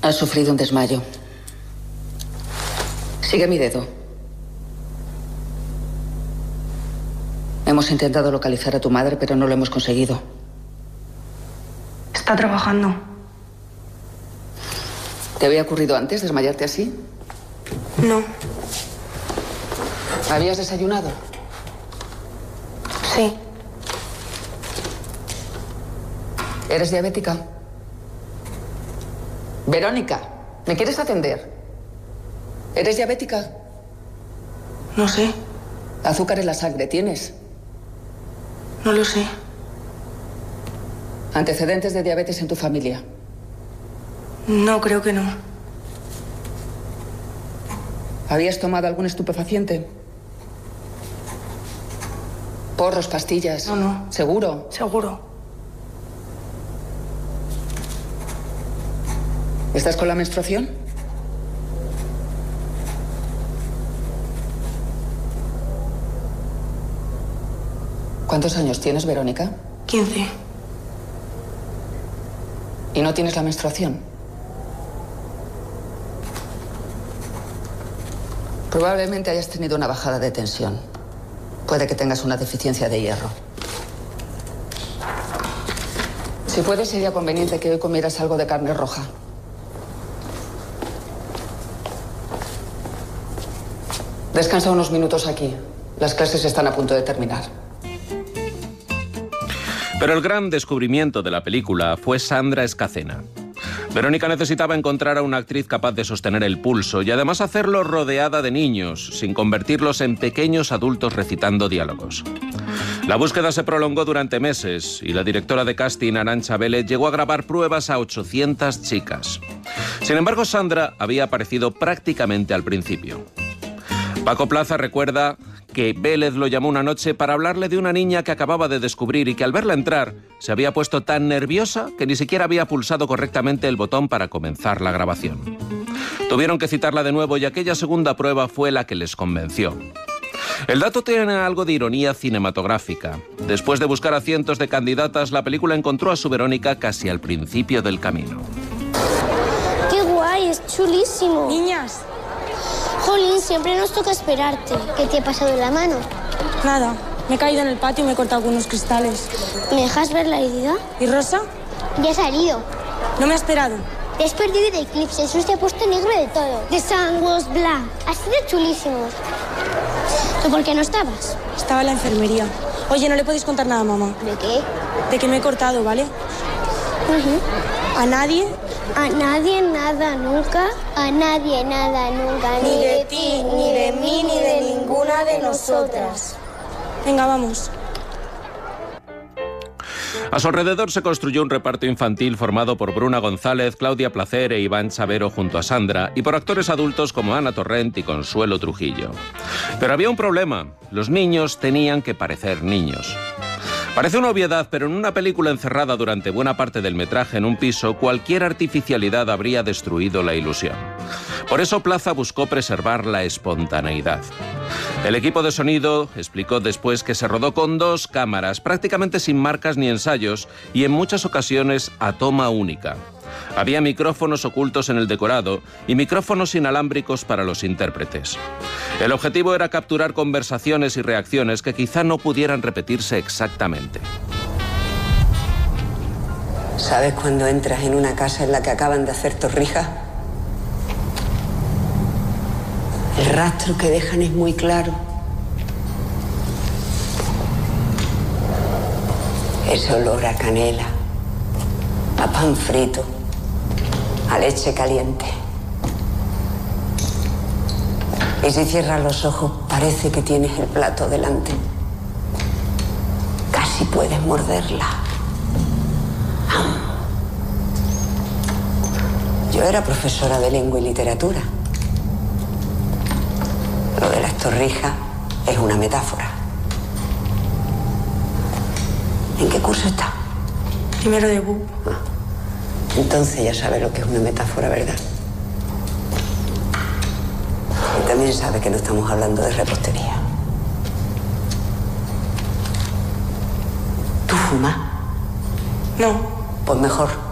Has sufrido un desmayo. Sigue mi dedo. Hemos intentado localizar a tu madre, pero no lo hemos conseguido. Está trabajando. ¿Te había ocurrido antes desmayarte así? No. ¿Habías desayunado? Sí. ¿Eres diabética? Verónica, ¿me quieres atender? ¿Eres diabética? No sé. ¿Azúcar en la sangre tienes? No lo sé. ¿Antecedentes de diabetes en tu familia? No, creo que no. ¿Habías tomado algún estupefaciente? ¿Porros, pastillas? No. ¿Seguro? Seguro. ¿Estás con la menstruación? ¿Cuántos años tienes, Verónica? 15. ¿Y no tienes la menstruación? Probablemente hayas tenido una bajada de tensión. Puede que tengas una deficiencia de hierro. Si puede, sería conveniente que hoy comieras algo de carne roja. Descansa unos minutos aquí. Las clases están a punto de terminar. Pero el gran descubrimiento de la película fue Sandra Escacena. Verónica necesitaba encontrar a una actriz capaz de sostener el pulso y además hacerlo rodeada de niños, sin convertirlos en pequeños adultos recitando diálogos. La búsqueda se prolongó durante meses y la directora de casting, Arantxa Vélez, llegó a grabar pruebas a 800 chicas. Sin embargo, Sandra había aparecido prácticamente al principio. Paco Plaza recuerda que Vélez lo llamó una noche para hablarle de una niña que acababa de descubrir y que al verla entrar se había puesto tan nerviosa que ni siquiera había pulsado correctamente el botón para comenzar la grabación. Tuvieron que citarla de nuevo y aquella segunda prueba fue la que les convenció. El dato tiene algo de ironía cinematográfica. Después de buscar a cientos de candidatas, la película encontró a su Verónica casi al principio del camino. ¡Qué guay! Es chulísimo. Niñas. Jolín, siempre nos toca esperarte. ¿Qué te ha pasado en la mano? Nada. Me he caído en el patio y me he cortado algunos cristales. ¿Me dejas ver la herida? ¿Y Rosa? Ya ha salido. No me ha esperado. Te has perdido el eclipse. Eso se ha puesto negro de todo. The sun was black. Ha sido chulísimo. ¿Tú por qué no estabas? Estaba en la enfermería. Oye, no le podéis contar nada a mamá. ¿De qué? De que me he cortado, ¿vale? ¿A nadie? A nadie nada nunca. A nadie nada nunca. Ni de ti, ni de mí, ni de ninguna de nosotras. Venga, vamos. A su alrededor se construyó un reparto infantil formado por Bruna González, Claudia Placer e Iván Chavero junto a Sandra y por actores adultos como Ana Torrent y Consuelo Trujillo. Pero había un problema. Los niños tenían que parecer niños. Parece una obviedad, pero en una película encerrada durante buena parte del metraje en un piso, cualquier artificialidad habría destruido la ilusión. Por eso Plaza buscó preservar la espontaneidad. El equipo de sonido explicó después que se rodó con 2 cámaras, prácticamente sin marcas ni ensayos, y en muchas ocasiones a toma única. Había micrófonos ocultos en el decorado y micrófonos inalámbricos para los intérpretes. El objetivo era capturar conversaciones y reacciones que quizá no pudieran repetirse exactamente. ¿Sabes cuando entras en una casa en la que acaban de hacer torrijas? El rastro que dejan es muy claro. Ese olor a canela, a pan frito, a leche caliente. Y si cierras los ojos, parece que tienes el plato delante. Casi puedes morderla. Yo era profesora de lengua y literatura. Lo de las torrijas es una metáfora. ¿En qué curso está? Primero de BUP. Entonces ya sabe lo que es una metáfora, ¿verdad? Y también sabe que no estamos hablando de repostería. ¿Tú fumas? No. Pues mejor.